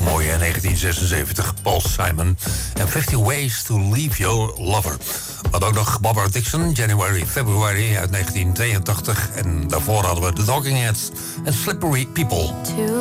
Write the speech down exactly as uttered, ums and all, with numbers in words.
Mooie negentien zesenzeventig, Paul Simon en fifty Ways to Leave Your Lover. Wat ook nog Barbara Dixon, January, February uit negentien tweeëntachtig. En daarvoor hadden we The Talking Heads en Slippery People.